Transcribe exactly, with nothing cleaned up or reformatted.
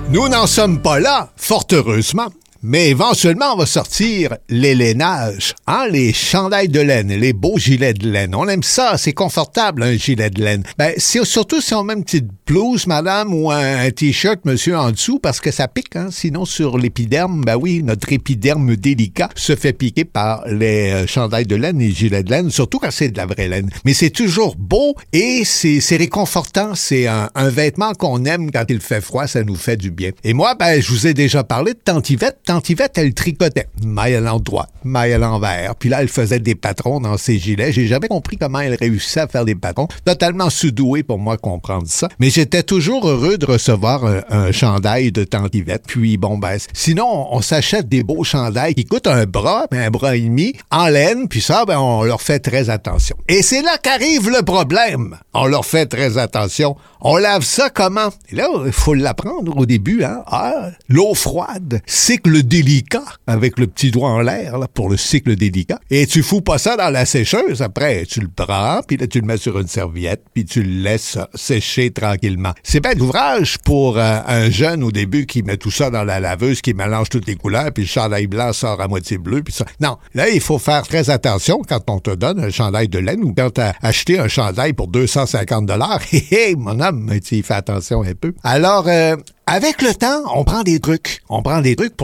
Nous n'en sommes pas là, fort heureusement. Mais éventuellement, on va sortir les lainages, hein, les chandails de laine, les beaux gilets de laine. On aime ça, c'est confortable, un gilet de laine. Ben, c'est surtout si on met une petite blouse, madame, ou un, un t-shirt, monsieur, en dessous, parce que ça pique, hein. Sinon, sur l'épiderme, ben oui, notre épiderme délicat se fait piquer par les euh, chandails de laine, les gilets de laine, surtout quand c'est de la vraie laine. Mais c'est toujours beau et c'est, c'est réconfortant. C'est un, un vêtement qu'on aime quand il fait froid, ça nous fait du bien. Et moi, ben, je vous ai déjà parlé de Tante Yvette. Tante Yvette, elle tricotait. Maille à l'endroit, maille à l'envers. Puis là, elle faisait des patrons dans ses gilets. J'ai jamais compris comment elle réussissait à faire des patrons. Totalement sous-douée pour moi comprendre ça. Mais j'étais toujours heureux de recevoir un, un chandail de Tante Yvette. Puis bon, ben, sinon, on, on s'achète des beaux chandails qui coûtent un bras, ben, un bras et demi, en laine. Puis ça, ben, on leur fait très attention. Et c'est là qu'arrive le problème. On leur fait très attention. On lave ça comment? Et là, il faut l'apprendre au début, hein. Ah, l'eau froide, cycle délicat, avec le petit doigt en l'air, là, pour le cycle délicat. Et tu fous pas ça dans la sécheuse. Après, tu le prends, puis là, tu le mets sur une serviette, puis tu le laisses sécher tranquillement. C'est bien d'ouvrage pour euh, un jeune au début qui met tout ça dans la laveuse, qui mélange toutes les couleurs, puis le chandail blanc sort à moitié bleu, puis ça. Non, là, il faut faire très attention quand on te donne un chandail de laine ou quand t'as acheté un chandail pour deux cent cinquante dollars. Hé, hé, mon homme, tu y fais attention un peu. Alors, euh, avec le temps, on prend des trucs. On prend des trucs pour